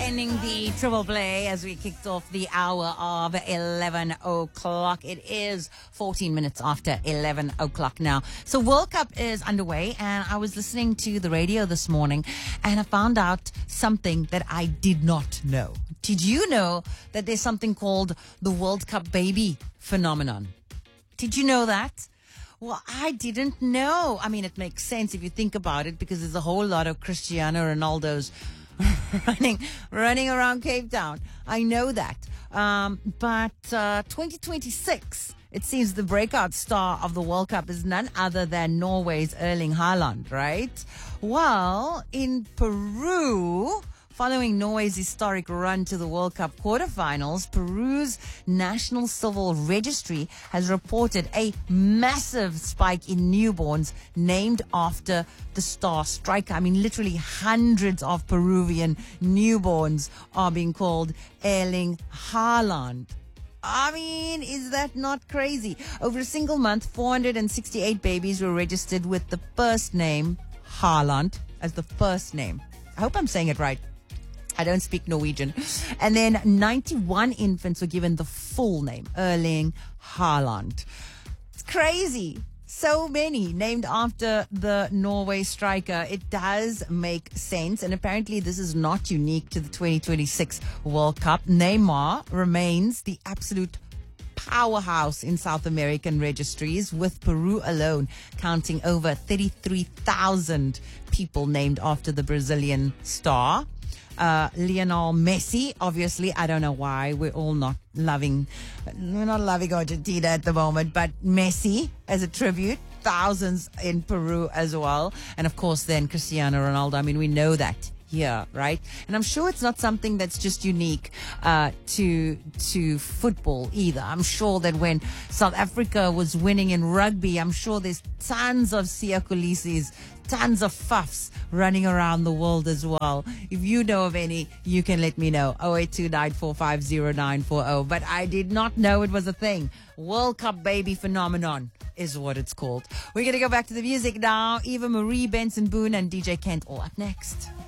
ending the triple play as we kicked off the hour of 11 o'clock. It is 14 minutes after 11 o'clock now. So World Cup is underway, and I was listening to the radio this morning and I found out something that I did not know. Did you know that there's something called the World Cup baby phenomenon? Did you know that? Well, I didn't know. I mean, it makes sense if you think about it, because there's a whole lot of Cristiano Ronaldos running around Cape Town. I know that. But 2026, it seems the breakout star of the World Cup is none other than Norway's Erling Haaland, right? Well, in Peru, following Norway's historic run to the World Cup quarterfinals, Peru's National Civil Registry has reported a massive spike in newborns named after the star striker. I mean, literally hundreds of Peruvian newborns are being called Erling Haaland. I mean, is that not crazy? Over a single month, 468 babies were registered with the first name Haaland as the first name. I hope I'm saying it right. I don't speak Norwegian. And then 91 infants were given the full name, Erling Haaland. It's crazy. So many named after the Norway striker. It does make sense. And apparently this is not unique to the 2026 World Cup. Neymar remains the absolute powerhouse in South American registries, with Peru alone counting over 33,000 people named after the Brazilian star. Lionel Messi, obviously, I don't know why we're not loving Argentina at the moment, but Messi as a tribute, thousands in Peru as well. And of course then Cristiano Ronaldo. I mean, we know that here, right? And I'm sure it's not something that's just unique to football either. I'm sure that when South Africa was winning in rugby, I'm sure there's tons of Siya Kolisi's, tons of Fafs running around the world as well. If you know of any, you can let me know. 0829450940. But I did not know it was a thing. World Cup baby phenomenon is what it's called. We're going to go back to the music now. Eva Marie, Benson Boone, and DJ Kent all up next.